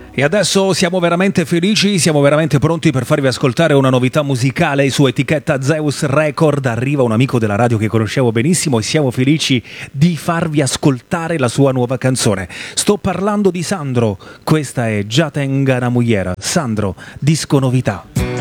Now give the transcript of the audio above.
E adesso siamo veramente felici, siamo veramente pronti per farvi ascoltare una novità musicale su etichetta Zeus Record. Arriva un amico della radio che conoscevo benissimo e siamo felici di farvi ascoltare la sua nuova canzone. Sto parlando di Sandro, questa è Già tenga una mugliera. Sandro, disco novità.